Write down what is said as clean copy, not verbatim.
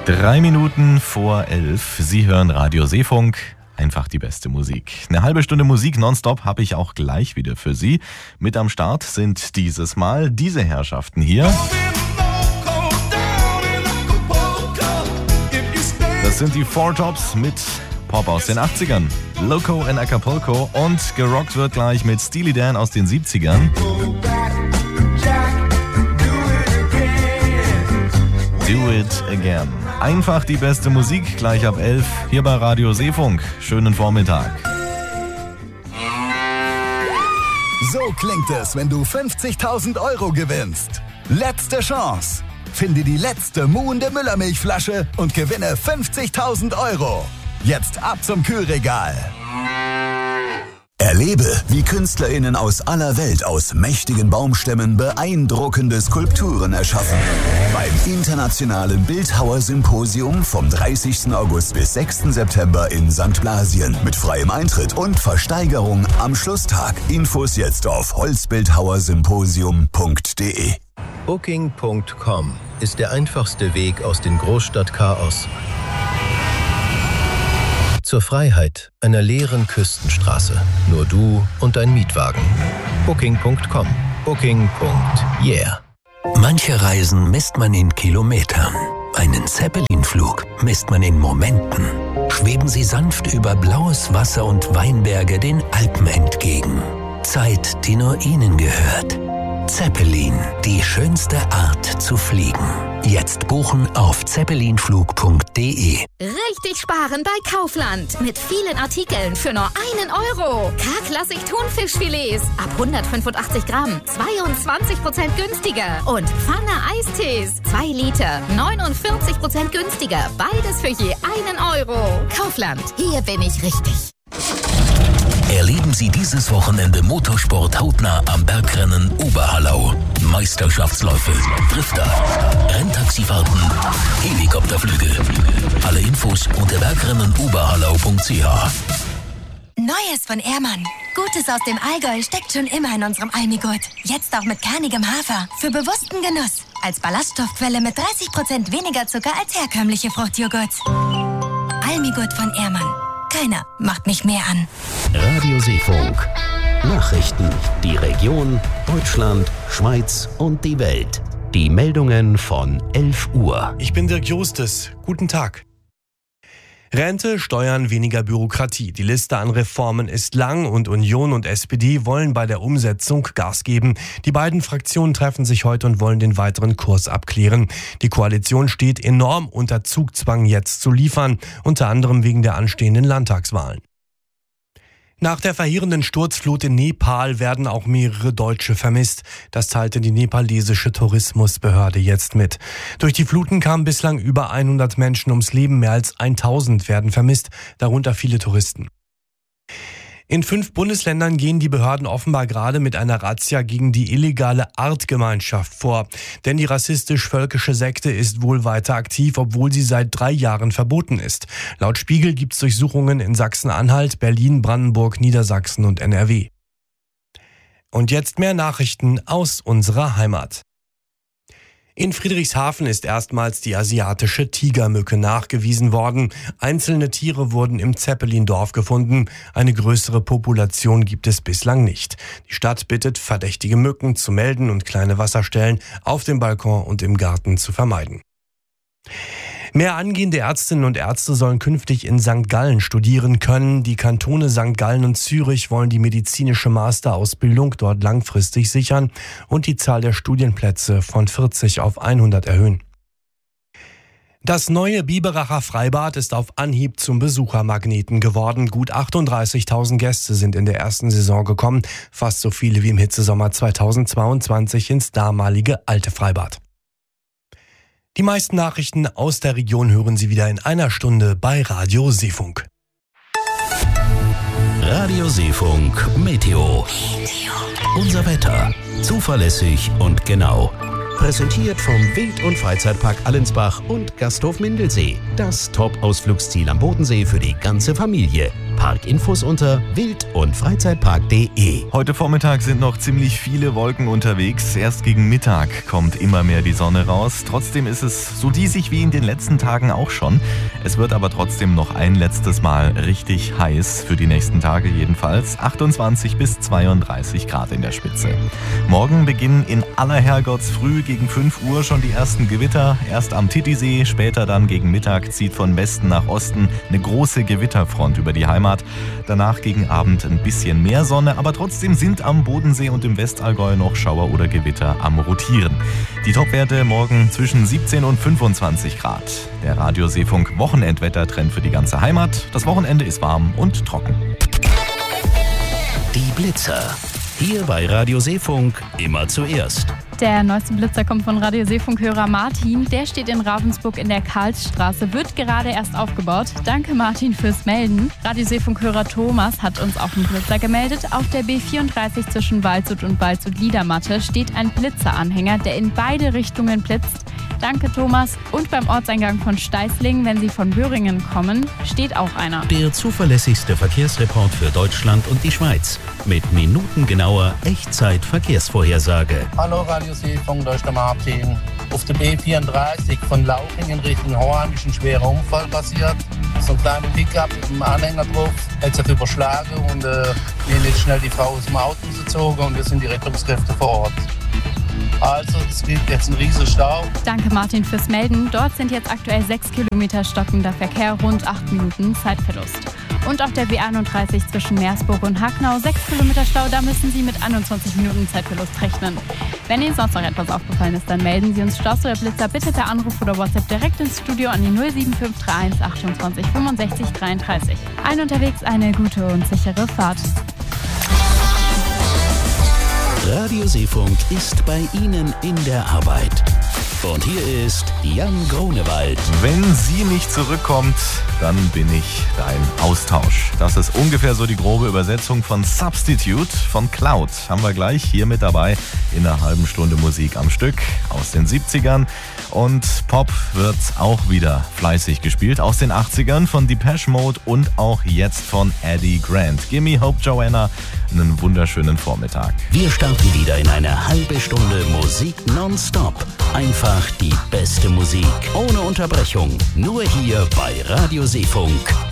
3 Minuten vor 11. Sie hören Radio Seefunk. Einfach die beste Musik. Eine halbe Stunde Musik nonstop habe ich auch gleich wieder für Sie. Mit am Start sind dieses Mal diese Herrschaften hier. Das sind die Four Tops mit Pop aus den 80ern. Loco in Acapulco und gerockt wird gleich mit Steely Dan aus den 70ern. Do It Again. Einfach die beste Musik, gleich ab 11, hier bei Radio Seefunk. Schönen Vormittag. So klingt es, wenn du 50.000 € gewinnst. Letzte Chance. Finde die letzte muhende Müllermilchflasche und gewinne 50.000 €. Jetzt ab zum Kühlregal. Erlebe, wie KünstlerInnen aus aller Welt aus mächtigen Baumstämmen beeindruckende Skulpturen erschaffen. Beim Internationalen Bildhauersymposium vom 30. August bis 6. September in St. Blasien mit freiem Eintritt und Versteigerung am Schlusstag. Infos jetzt auf holzbildhauersymposium.de. Booking.com ist der einfachste Weg aus dem Großstadtchaos zur Freiheit einer leeren Küstenstraße. Nur du und dein Mietwagen. Booking.com. Booking.yeah. Manche Reisen misst man in Kilometern. Einen Zeppelin-Flug misst man in Momenten. Schweben Sie sanft über blaues Wasser und Weinberge den Alpen entgegen. Zeit, die nur Ihnen gehört. Zeppelin, die schönste Art zu fliegen. Jetzt buchen auf zeppelinflug.de. Richtig sparen bei Kaufland. Mit vielen Artikeln für nur 1 €. K-Klassik Thunfischfilets ab 185 Gramm. 22% günstiger. Und Pfanne Eistees. 2 Liter. 49% günstiger. Beides für je 1 €. Kaufland. Hier bin ich richtig. Erleben Sie dieses Wochenende Motorsport hautnah am Bergrennen Oberhallau. Meisterschaftsläufe, Drifter, Renntaxifahrten, Helikopterflüge. Alle Infos unter bergrennenoberhallau.ch. Neues von Ehrmann. Gutes aus dem Allgäu steckt schon immer in unserem Almigurt. Jetzt auch mit kernigem Hafer. Für bewussten Genuss. Als Ballaststoffquelle mit 30% weniger Zucker als herkömmliche Fruchtjoghurt. Almigurt von Ehrmann. Keiner macht mich mehr an. Radio Seefunk. Nachrichten. Die Region, Deutschland, Schweiz und die Welt. Die Meldungen von 11 Uhr. Ich bin Dirk Justus. Guten Tag. Rente, Steuern, weniger Bürokratie. Die Liste an Reformen ist lang und Union und SPD wollen bei der Umsetzung Gas geben. Die beiden Fraktionen treffen sich heute und wollen den weiteren Kurs abklären. Die Koalition steht enorm unter Zugzwang, jetzt zu liefern, unter anderem wegen der anstehenden Landtagswahlen. Nach der verheerenden Sturzflut in Nepal werden auch mehrere Deutsche vermisst. Das teilte die nepalesische Tourismusbehörde jetzt mit. Durch die Fluten kamen bislang über 100 Menschen ums Leben, mehr als 1000 werden vermisst, darunter viele Touristen. In 5 Bundesländern gehen die Behörden offenbar gerade mit einer Razzia gegen die illegale Artgemeinschaft vor. Denn die rassistisch-völkische Sekte ist wohl weiter aktiv, obwohl sie seit 3 Jahren verboten ist. Laut Spiegel gibt es Durchsuchungen in Sachsen-Anhalt, Berlin, Brandenburg, Niedersachsen und NRW. Und jetzt mehr Nachrichten aus unserer Heimat. In Friedrichshafen ist erstmals die asiatische Tigermücke nachgewiesen worden. Einzelne Tiere wurden im Zeppelindorf gefunden. Eine größere Population gibt es bislang nicht. Die Stadt bittet, verdächtige Mücken zu melden und kleine Wasserstellen auf dem Balkon und im Garten zu vermeiden. Mehr angehende Ärztinnen und Ärzte sollen künftig in St. Gallen studieren können. Die Kantone St. Gallen und Zürich wollen die medizinische Masterausbildung dort langfristig sichern und die Zahl der Studienplätze von 40 auf 100 erhöhen. Das neue Biberacher Freibad ist auf Anhieb zum Besuchermagneten geworden. Gut 38.000 Gäste sind in der ersten Saison gekommen, fast so viele wie im Hitzesommer 2022 ins damalige alte Freibad. Die meisten Nachrichten aus der Region hören Sie wieder in einer Stunde bei Radio Seefunk. Radio Seefunk Meteo. Unser Wetter. Zuverlässig und genau. Präsentiert vom Wild- und Freizeitpark Allensbach und Gasthof Mindelsee. Das Top-Ausflugsziel am Bodensee für die ganze Familie. Parkinfos unter wild- und freizeitpark.de. Heute Vormittag sind noch ziemlich viele Wolken unterwegs. Erst gegen Mittag kommt immer mehr die Sonne raus. Trotzdem ist es so diesig wie in den letzten Tagen auch schon. Es wird aber trotzdem noch ein letztes Mal richtig heiß, für die nächsten Tage jedenfalls. 28 bis 32 Grad in der Spitze. Morgen beginnen in aller Herrgottsfrüh gegen 5 Uhr schon die ersten Gewitter. Erst am Titisee, später dann gegen Mittag zieht von Westen nach Osten eine große Gewitterfront über die Heimat. Danach gegen Abend ein bisschen mehr Sonne, aber trotzdem sind am Bodensee und im Westallgäu noch Schauer oder Gewitter am Rotieren. Die Topwerte morgen zwischen 17 und 25 Grad. Der Radio-Seefunk Wochenendwettertrend für die ganze Heimat. Das Wochenende ist warm und trocken. Die Blitzer. Hier bei Radio Seefunk immer zuerst. Der neueste Blitzer kommt von Radio Seefunk-Hörer Martin. Der steht in Ravensburg in der Karlsstraße, wird gerade erst aufgebaut. Danke Martin fürs Melden. Radio Seefunk-Hörer Thomas hat uns auch einen Blitzer gemeldet. Auf der B34 zwischen Waldshut und Waldshut-Liedermatte steht ein Blitzeranhänger, der in beide Richtungen blitzt. Danke Thomas. Und beim Ortseingang von Steißling, wenn Sie von Böhringen kommen, steht auch einer. Der zuverlässigste Verkehrsreport für Deutschland und die Schweiz. Mit minutengenauer Echtzeit-Verkehrsvorhersage. Hallo Radio Seefunk, da ist der Martin. Auf der B34 von Lauchingen Richtung Horheim ist ein schwerer Unfall passiert. So ein kleiner Pickup mit einem Anhänger drauf, hat sich überschlagen und wir haben jetzt schnell die Frau aus dem Auto gezogen und wir sind die Rettungskräfte vor Ort. Also, es gibt jetzt einen riesen Stau. Danke Martin fürs Melden. Dort sind jetzt aktuell 6 Kilometer stockender Verkehr, rund 8 Minuten Zeitverlust. Und auf der B31 zwischen Meersburg und Hacknau 6 Kilometer Stau, da müssen Sie mit 21 Minuten Zeitverlust rechnen. Wenn Ihnen sonst noch etwas aufgefallen ist, dann melden Sie uns Staus oder Blitzer bitte per Anruf oder WhatsApp direkt ins Studio an die 07531 28 65 33. Allen unterwegs eine gute und sichere Fahrt. Radio Seefunk ist bei Ihnen in der Arbeit. Und hier ist Jan Grunewald. Wenn sie nicht zurückkommt, dann bin ich dein Austausch. Das ist ungefähr so die grobe Übersetzung von Substitute von Cloud. Haben wir gleich hier mit dabei in einer halben Stunde Musik am Stück aus den 70ern. Und Pop wird auch wieder fleißig gespielt aus den 80ern von Depeche Mode und auch jetzt von Eddie Grant. Gimme Hope Joanna, einen wunderschönen Vormittag. Wir starten wieder in eine halbe Stunde Musik nonstop. Einfach die beste Musik, ohne Unterbrechung. Nur hier bei Radio Seefunk.